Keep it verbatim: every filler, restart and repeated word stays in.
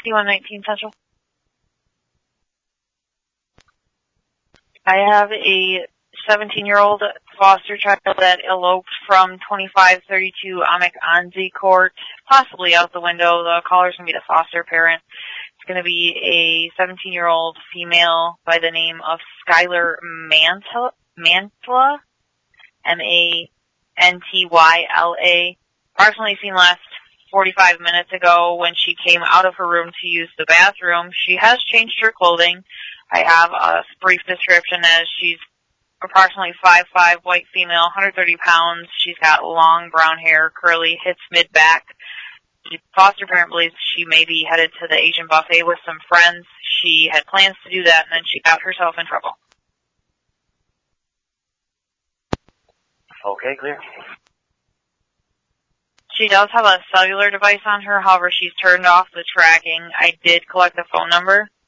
fifty-one nineteen Central. I have a seventeen-year-old foster child that eloped from twenty-five thirty-two Amic Anzi Court, possibly out the window. The caller's going to be the foster parent. It's going to be a seventeen-year-old female by the name of Skylar Mantla, Mantla, M A N T Y L A. Approximately seen last forty-five minutes ago when she came out of her room to use the bathroom. She has changed her clothing. I have a brief description as she's approximately five foot five, white female, one hundred thirty pounds. She's got long brown hair, curly, hits mid-back. The foster parent believes she may be headed to the Asian buffet with some friends. She had plans to do that, and then she got herself in trouble. Okay, clear. She does have a cellular device on her, however, she's turned off the tracking. I did collect the phone number.